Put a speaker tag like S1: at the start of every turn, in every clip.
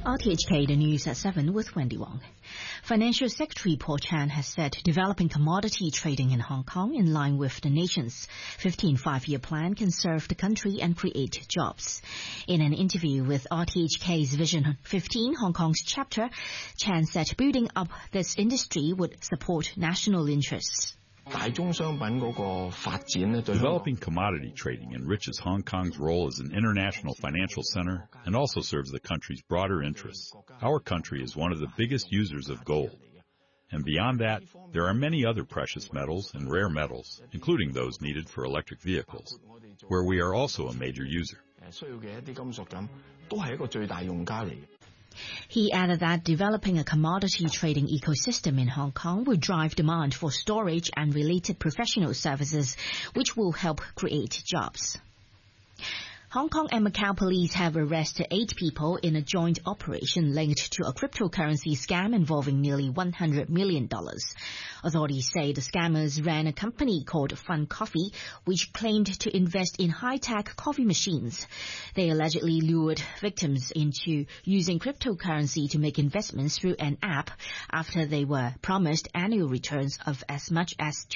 S1: RTHK, the news at 7 with Wendy Wong. Financial Secretary Paul Chan has said developing commodity trading in Hong Kong in line with the nation's 15 five-year plan can serve the country and create jobs. In an interview with RTHK's Vision 15 Hong Kong's chapter, Chan said building up this industry would support national interests.
S2: Developing commodity trading enriches Hong Kong's role as an international financial center and also serves the country's broader interests. Our country is one of the biggest users of gold. And beyond that, there are many other precious metals and rare metals, including those needed for electric vehicles, where we are also a major user.
S1: He added that developing a commodity trading ecosystem in Hong Kong will drive demand for storage and related professional services, which will help create jobs. Hong Kong and Macau police have arrested 8 people in a joint operation linked to a cryptocurrency scam involving nearly $100 million. Authorities say the scammers ran a company called Fun Coffee, which claimed to invest in high-tech coffee machines. They allegedly lured victims into using cryptocurrency to make investments through an app after they were promised annual returns of as much as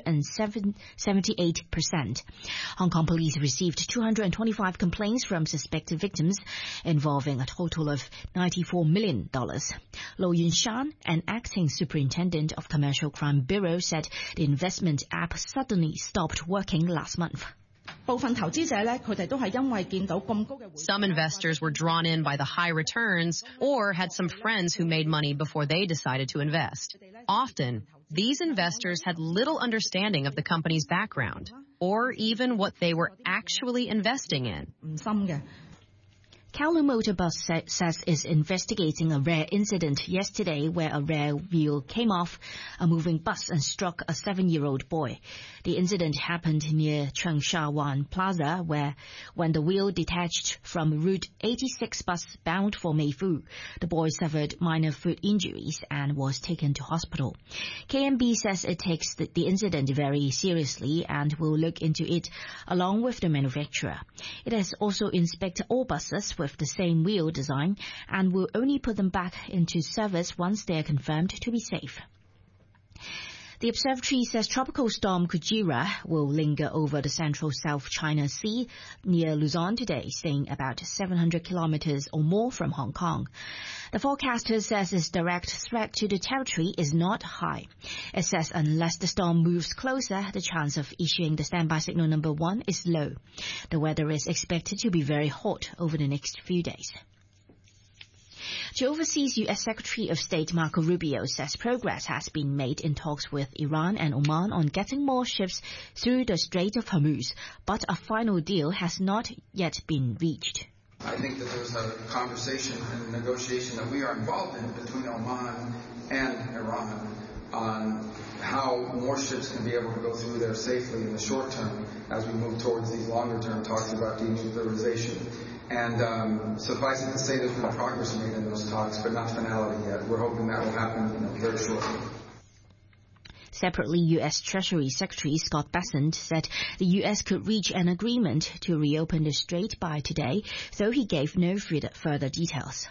S1: 278%. Hong Kong police received 225 complaints from suspected victims involving a total of $94 million. Lo Yunshan, an acting superintendent of Commercial Crime Bureau, said the investment app suddenly stopped working last month.
S3: Some investors were drawn in by the high returns or had some friends who made money before they decided to invest. Often, these investors had little understanding of the company's background or even what they were actually investing in.
S1: Kowloon Motor Bus says is investigating a rare incident yesterday where a rear wheel came off a moving bus and struck a 7-year-old boy. The incident happened near Cheung Sha Wan Plaza, when the wheel detached from Route 86 bus bound for Meifu. The boy suffered minor foot injuries and was taken to hospital. KMB says it takes the incident very seriously and will look into it along with the manufacturer. It has also inspected all buses with the same wheel design and will only put them back into service once they are confirmed to be safe. The observatory says Tropical Storm Kujira will linger over the central South China Sea near Luzon today, staying about 700 kilometers or more from Hong Kong. The forecaster says its direct threat to the territory is not high. It says unless the storm moves closer, the chance of issuing the standby signal number 1 is low. The weather is expected to be very hot over the next few days. The overseas U.S. Secretary of State Marco Rubio says progress has been made in talks with Iran and Oman on getting more ships through the Strait of Hormuz, but a final deal has not yet been reached.
S4: I think that there's a conversation and negotiation that we are involved in between Oman and Iran on how more ships can be able to go through there safely in the short term as we move towards these longer term talks about denuclearization. And suffice it to say there's been progress made in those talks, but not finality yet. We're hoping that will happen very shortly.
S1: Separately, U.S. Treasury Secretary Scott Bessent said the U.S. could reach an agreement to reopen the strait by today, though he gave no further details.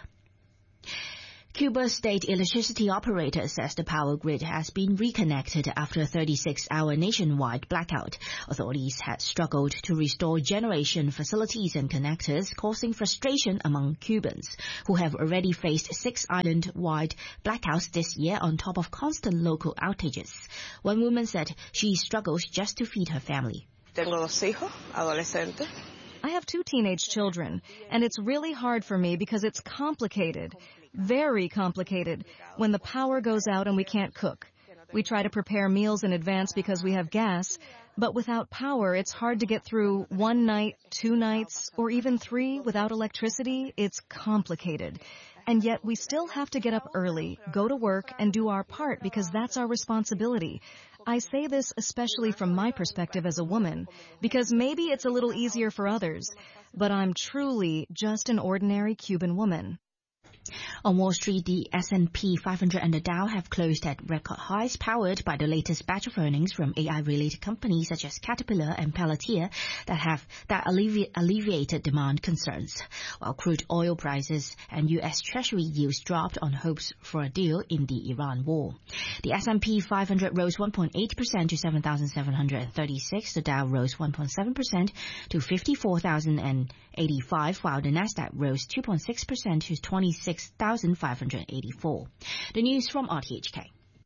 S1: Cuba's state electricity operator says the power grid has been reconnected after a 36-hour nationwide blackout. Authorities had struggled to restore generation facilities and connectors, causing frustration among Cubans, who have already faced 6 island-wide blackouts this year on top of constant local outages. One woman said she struggles just to feed her family.
S5: Tengo 2 hijos, adolescentes.
S6: I have 2 teenage children, and it's really hard for me because it's complicated. Very complicated when the power goes out and we can't cook. We try to prepare meals in advance because we have gas, but without power, it's hard to get through 1 night, 2 nights, or even 3 without electricity. It's complicated. And yet we still have to get up early, go to work, and do our part because that's our responsibility. I say this especially from my perspective as a woman, because maybe it's a little easier for others, but I'm truly just an ordinary Cuban woman.
S1: On Wall Street, the S&P 500 and the Dow have closed at record highs, powered by the latest batch of earnings from AI-related companies such as Caterpillar and Palantir that alleviated demand concerns, while crude oil prices and U.S. Treasury yields dropped on hopes for a deal in the Iran war. The S&P 500 rose 1.8% to 7,736. The Dow rose 1.7% to 54,085, while the Nasdaq rose 2.6% to 26,584. The news from RTHK.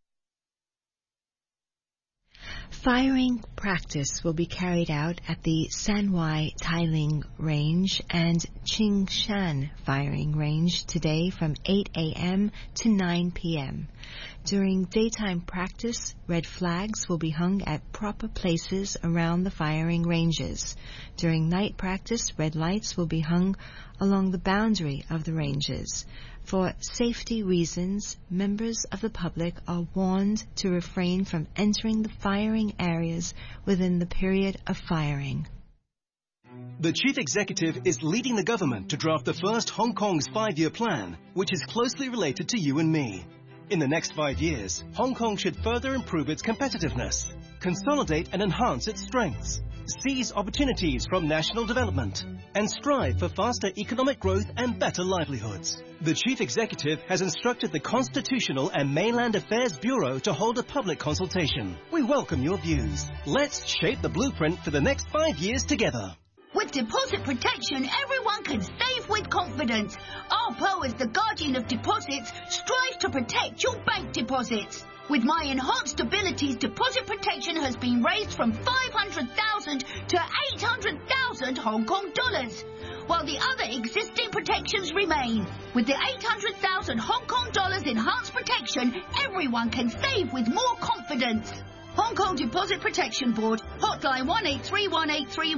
S7: Firing practice will be carried out at the Sanwai Tailing Range and Qingshan Firing Range today from 8 a.m. to 9 p.m. During daytime practice, red flags will be hung at proper places around the firing ranges. During night practice, red lights will be hung along the boundary of the ranges. For safety reasons, members of the public are warned to refrain from entering the firing areas within the period of firing.
S8: The Chief Executive is leading the government to draft the first Hong Kong's 5-year plan, which is closely related to you and me. In the next 5 years, Hong Kong should further improve its competitiveness, consolidate and enhance its strengths, seize opportunities from national development, and strive for faster economic growth and better livelihoods. The Chief Executive has instructed the Constitutional and Mainland Affairs Bureau to hold a public consultation. We welcome your views. Let's shape the blueprint for the next 5 years together.
S9: With deposit protection, everyone can save with confidence. ARPO, as the guardian of deposits, strives to protect your bank deposits. With my enhanced abilities, deposit protection has been raised from 500,000 to 800,000 Hong Kong dollars, while the other existing protections remain. With the 800,000 Hong Kong dollars enhanced protection, everyone can save with more confidence. Hong Kong Deposit Protection Board, hotline 1831831.